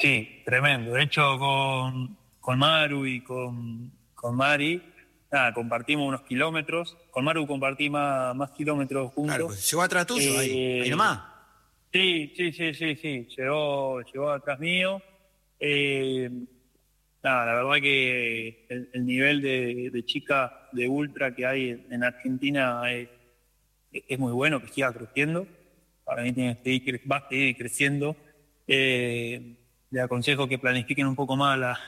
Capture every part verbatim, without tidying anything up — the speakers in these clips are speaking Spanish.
Sí, tremendo. De hecho, con, con Maru y con, con Mari, nada, compartimos unos kilómetros. Con Maru compartí más, más kilómetros Claro, juntos. pues llegó atrás tuyo, ahí, ahí Eh, nomás. sí, sí, sí, sí, sí. Llegó, llegó atrás mío. Eh, nada, la verdad que el, el nivel de, de chica de ultra que hay en Argentina es, es muy bueno, que siga creciendo. Para mí tiene que seguir, cre- va a seguir creciendo. Eh, le aconsejo que planifiquen un poco más la,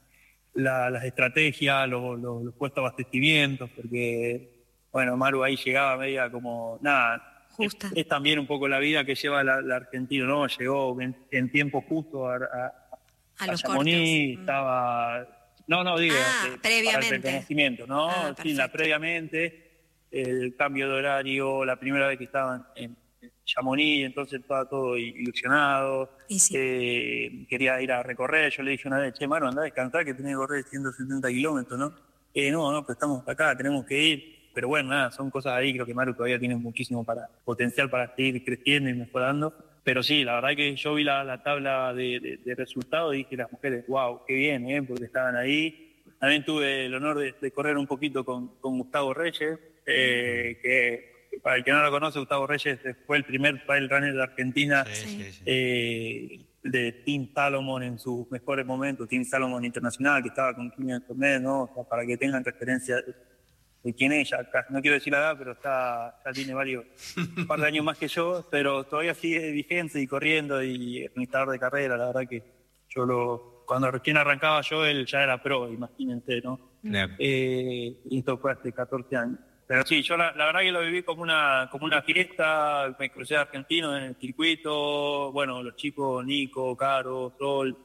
la- las estrategias, los, los, los puestos de abastecimiento, porque, bueno, Maru ahí llegaba media como, nada, es, Justa. es también un poco la vida que lleva la, la Argentina, ¿no? Llegó en, en tiempo justo a, a, A a los cortos. Chamonix, Mm. estaba, no, no, digo, Ah, eh, para el previamente. reconocimiento, Ah, ¿no? Sí, la perfecto. previamente, el cambio de horario, la primera vez que estaban en Chamonix, entonces estaba todo ilusionado, Y sí. eh, quería ir a recorrer, yo le dije una vez, che, Maro, andá a descansar que tenés que correr ciento setenta kilómetros, ¿no? Eh, no, no, pero estamos acá, tenemos que ir, pero bueno, nada, son cosas ahí, creo que Maru todavía tiene muchísimo para, potencial para seguir creciendo y mejorando, pero sí, la verdad que yo vi la, la tabla de, de, de resultados y dije, las mujeres, wow, qué bien, ¿eh? Porque estaban ahí. También tuve el honor de, de correr un poquito con, con Gustavo Reyes, eh, que para el que no lo conoce, Gustavo Reyes fue el primer trail runner de Argentina, Sí, sí, sí. eh, de Team Salomon en sus mejores momentos, Team Salomon Internacional, que estaba con Kilian Jornet, ¿no? O sea, para que tengan referencia de quién es ella. No quiero decir la edad, pero está, ya tiene varios, un par de años más que yo, pero todavía sigue vigente y corriendo y administrador de carrera. La verdad que yo lo, cuando recién arrancaba yo, él ya era pro, imagínense, ¿no? Claro. Eh, y esto fue hace catorce años. Pero sí, yo la, la verdad que lo viví como una, como una fiesta, me crucé de argentinos en el circuito, bueno, los chicos, Nico, Caro, Sol,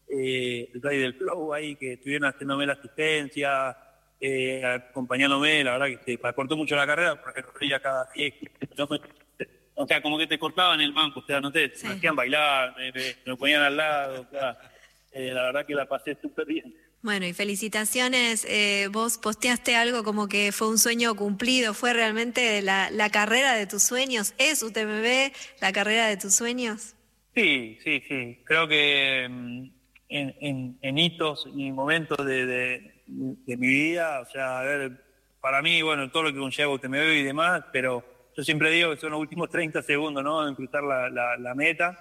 eh, el Rey del Flow ahí, que estuvieron haciéndome la asistencia, eh, acompañándome, la verdad que se me acortó mucho la carrera porque corría cada diez. Yo me- o sea, como que te cortaban el banco, o sea, no te, Sí. me hacían bailar, me, me- me lo ponían al lado, o sea, eh, la verdad que la pasé súper bien. Bueno, y felicitaciones. Eh, vos posteaste algo como que fue un sueño cumplido. ¿Fue realmente la, la carrera de tus sueños? ¿Es U T M B la carrera de tus sueños? Sí, sí, sí. Creo que mm, en, en, en hitos y momentos de, de, de mi vida, o sea, a ver, para mí, bueno, todo lo que conlleva U T M B y demás, pero yo siempre digo que son los últimos treinta segundos, ¿no? En cruzar la, la, la meta.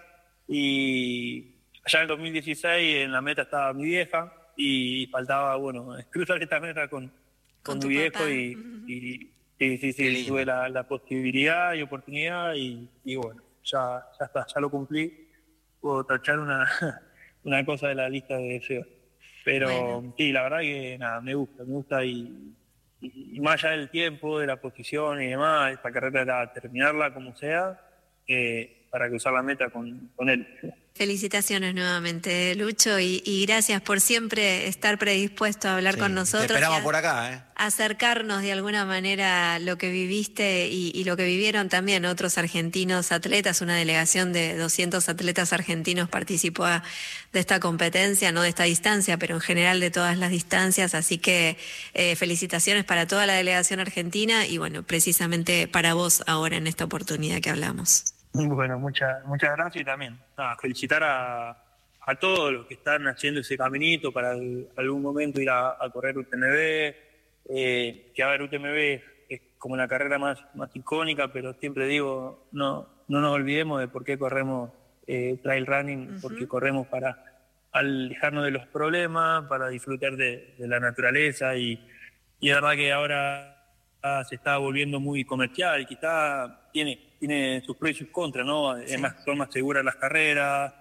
Y allá en dos mil dieciséis en la meta estaba mi vieja y faltaba, bueno, cruzar esta meta con, Con con mi tu viejo papá. y, y sí, sí, Qué sí, lindo. tuve la, la posibilidad y oportunidad y, y bueno, ya, ya está, ya lo cumplí. Puedo tachar una, una cosa de la lista de deseos. Pero Bueno. sí, la verdad que nada, me gusta, me gusta y, y, y más allá del tiempo, de la posición y demás, esta carrera era terminarla como sea, eh, para cruzar la meta con, con él. Felicitaciones nuevamente, Lucho, y, y gracias por siempre estar predispuesto a hablar Sí, con te nosotros. esperamos y a- por acá, ¿eh? acercarnos de alguna manera a lo que viviste y, y lo que vivieron también otros argentinos atletas. Una delegación de doscientos atletas argentinos participó a- de esta competencia, no de esta distancia, pero en general de todas las distancias. Así que eh, felicitaciones para toda la delegación argentina y bueno, precisamente para vos ahora en esta oportunidad que hablamos. Bueno, muchas muchas gracias y también nada, felicitar a, a todos los que están haciendo ese caminito para el- algún momento ir a, a correr U T M B, eh, que a ver, U T M B es como la carrera más, más icónica, pero siempre digo, no, no nos olvidemos de por qué corremos eh, trail running, porque corremos para alejarnos de los problemas, para disfrutar de, de la naturaleza y, y es verdad que ahora ah, se está volviendo muy comercial, quizá tiene, tiene sus pros y sus contras, ¿no? Sí. Es más, son más seguras las carreras,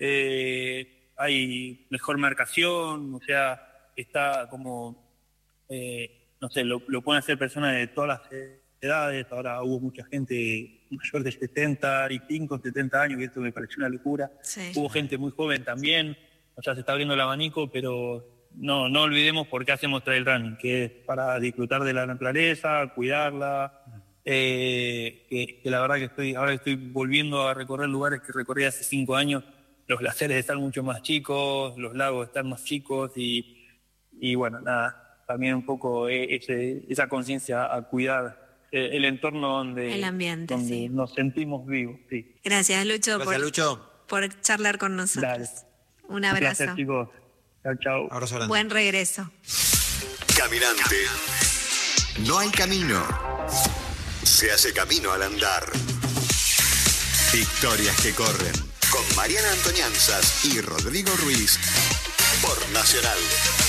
eh, hay mejor marcación, o sea, está como, eh, no sé, lo, lo pueden hacer personas de todas las edades, ahora hubo mucha gente mayor de setenta y cinco, setenta años, que esto me pareció una locura, Sí. hubo gente muy joven también, o sea, se está abriendo el abanico, pero no, no olvidemos por qué hacemos trail running, que es para disfrutar de la naturaleza, cuidarla, eh, que, que la verdad que estoy, ahora estoy volviendo a recorrer lugares que recorrí hace cinco años, los glaciares están mucho más chicos, los lagos están más chicos y, y bueno, nada, también un poco eh, ese, esa conciencia a cuidar eh, el entorno donde, El ambiente, donde sí. nos sentimos vivos, sí. Gracias, Lucho, Gracias, por, Lucho. por charlar con nosotros. Dale. Un abrazo. Un placer, chicos. Chao, chao. Abrazo grande. Buen regreso. Caminante. No hay camino. Se hace camino al andar. Historias que corren. Con Mariana Antonianzas y Rodrigo Ruiz. Por Nacional.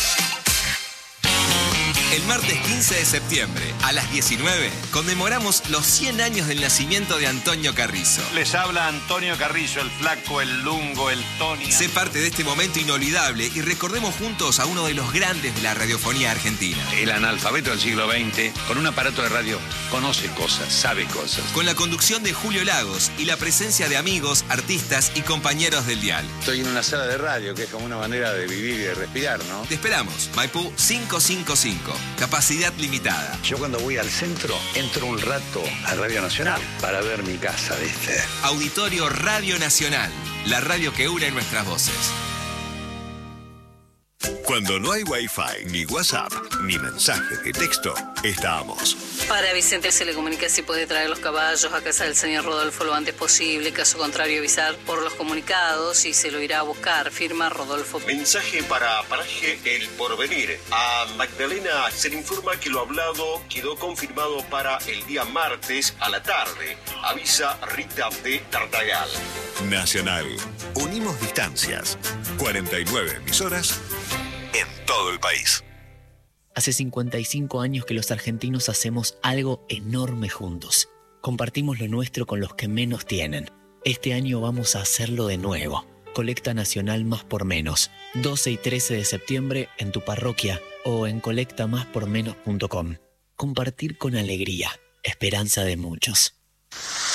El martes quince de septiembre, a las diecinueve, conmemoramos los cien años del nacimiento de Antonio Carrizo. Les habla Antonio Carrizo, el flaco, el lungo, el Tony. Sé parte de este momento inolvidable y recordemos juntos a uno de los grandes de la radiofonía argentina. El analfabeto del siglo veinte, con un aparato de radio, conoce cosas, sabe cosas. Con la conducción de Julio Lagos y la presencia de amigos, artistas y compañeros del dial. Estoy en una sala de radio, que es como una manera de vivir y de respirar, ¿no? Te esperamos, Maipú quinientos cincuenta y cinco. Capacidad limitada. Yo cuando voy al centro, entro un rato a Radio Nacional para ver mi casa, ¿viste? Auditorio Radio Nacional, la radio que une nuestras voces. Cuando no hay Wi-Fi, ni WhatsApp, ni mensajes de texto, estamos. Para Vicente se le comunica si puede traer los caballos a casa del señor Rodolfo lo antes posible. Caso contrario, avisar por los comunicados y se lo irá a buscar. Firma Rodolfo. Mensaje para Paraje El Porvenir. A Magdalena se le informa que lo hablado quedó confirmado para el día martes a la tarde. Avisa Rita de Tartagal. Nacional. Unimos distancias. cuarenta y nueve emisoras en todo el país. Hace cincuenta y cinco años que los argentinos hacemos algo enorme juntos. Compartimos lo nuestro con los que menos tienen. Este año vamos a hacerlo de nuevo. Colecta Nacional Más por Menos. doce y trece de septiembre en tu parroquia o en colecta más por menos punto com. Compartir con alegría. Esperanza de muchos.